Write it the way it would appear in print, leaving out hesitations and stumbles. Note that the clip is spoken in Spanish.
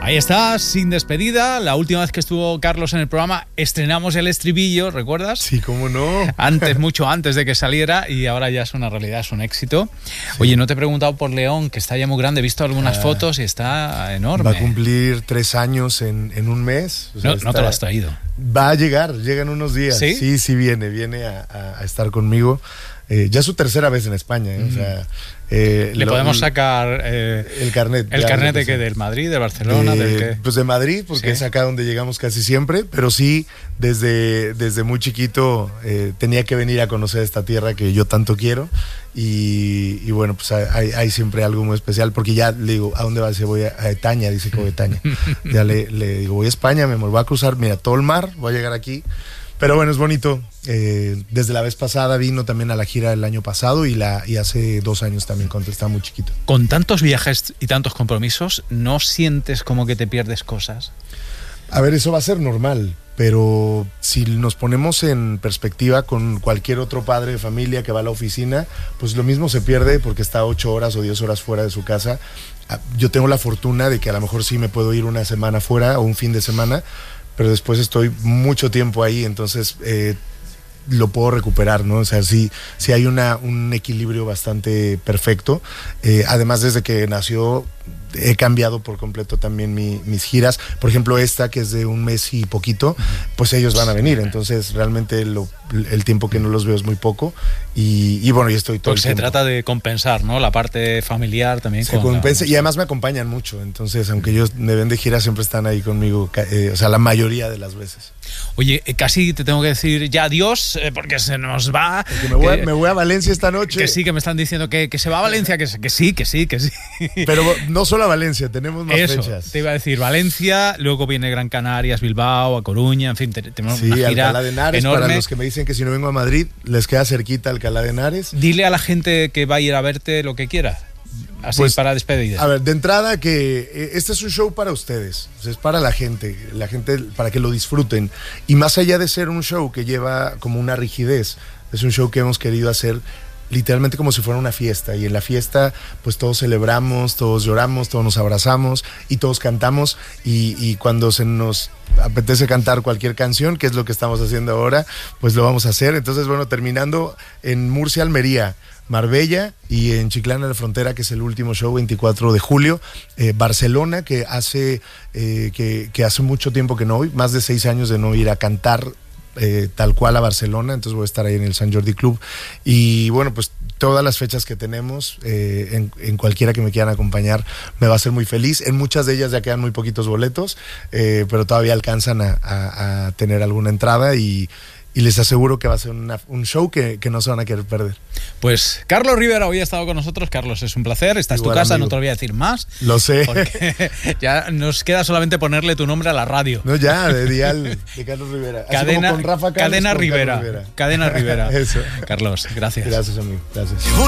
Ahí está, sin despedida. La última vez que estuvo Carlos en el programa estrenamos el estribillo, ¿recuerdas? Sí, cómo no. Mucho antes de que saliera, y ahora ya es una realidad, es un éxito. Sí. Oye, no te he preguntado por León, que está ya muy grande. He visto algunas fotos y está enorme. Va a cumplir 3 años en un mes. O sea, no te lo has traído. Va a llegar, llega en unos días. Sí, sí, viene a estar conmigo. Ya es su tercera vez en España, ¿eh? O sea, le podemos sacar el carnet. ¿El carnet de qué? ¿Del Madrid, de Barcelona? ¿Del qué? Pues de Madrid, porque es acá donde llegamos casi siempre, pero sí, desde muy chiquito tenía que venir a conocer esta tierra que yo tanto quiero, y bueno, pues hay siempre algo muy especial, porque ya le digo, ¿a dónde vas? Voy a Etaña, dice que voy a Etaña. Ya le digo, voy a España, me voy a cruzar, mira, todo el mar, voy a llegar aquí. Pero bueno, es bonito. Desde la vez pasada vino también a la gira el año pasado y hace 2 años también, cuando estaba muy chiquito. Con tantos viajes y tantos compromisos, ¿no sientes como que te pierdes cosas? A ver, eso va a ser normal, pero si nos ponemos en perspectiva con cualquier otro padre de familia que va a la oficina, pues lo mismo se pierde porque está 8 horas o 10 horas fuera de su casa. Yo tengo la fortuna de que a lo mejor sí me puedo ir una semana fuera o un fin de semana, pero después estoy mucho tiempo ahí, entonces lo puedo recuperar, ¿no? O sea, sí hay un equilibrio bastante perfecto. Además, desde que nació, he cambiado por completo también mis giras. Por ejemplo, esta, que es de 1 mes y poquito, pues ellos van a venir. Entonces, realmente el tiempo que no los veo es muy poco. Y bueno, yo estoy todo el tiempo. Se trata de compensar, ¿no? La parte familiar también. Se compensa, y además me acompañan mucho. Entonces, aunque ellos me ven de gira, siempre están ahí conmigo. O sea, la mayoría de las veces. Oye, casi te tengo que decir ya adiós, porque se nos va. Porque me voy a Valencia esta noche. Que sí, que me están diciendo que se va a Valencia, que sí. Pero no solo a Valencia, tenemos más fechas. Te iba a decir Valencia, luego viene Gran Canarias, Bilbao, A Coruña, en fin, tenemos una gira Alcalá de Henares, enorme. Para los que me dicen que si no vengo a Madrid, les queda cerquita Alcalá de Henares. Dile a la gente que va a ir a verte lo que quiera. Así, pues, para despedida. A ver, de entrada, que este es un show para ustedes, o sea, es para la gente para que lo disfruten. Y más allá de ser un show que lleva como una rigidez, es un show que hemos querido hacer literalmente como si fuera una fiesta, y en la fiesta pues todos celebramos, todos lloramos, todos nos abrazamos y todos cantamos, y cuando se nos apetece cantar cualquier canción, que es lo que estamos haciendo ahora, pues lo vamos a hacer. Entonces, bueno, terminando en Murcia, Almería, Marbella y en Chiclana de la Frontera, que es el último show, 24 de julio, Barcelona, que hace mucho tiempo que no voy, más de 6 años de no ir a cantar tal cual a Barcelona, entonces voy a estar ahí en el Sant Jordi Club, y bueno, pues todas las fechas que tenemos, en cualquiera que me quieran acompañar, me va a hacer muy feliz. En muchas de ellas ya quedan muy poquitos boletos, pero todavía alcanzan a tener alguna entrada, y les aseguro que va a ser un show que no se van a querer perder. Pues Carlos Rivera hoy ha estado con nosotros. Carlos, es un placer. Esta es tu casa, amigo. No te lo voy a decir más. Lo sé. Porque ya nos queda solamente ponerle tu nombre a la radio. No, ya, de dial de Carlos Rivera. Cadena, con Rafa Carlos, Cadena Rivera. Cadena Rivera. Eso. Carlos, gracias. Gracias, amigo. Gracias.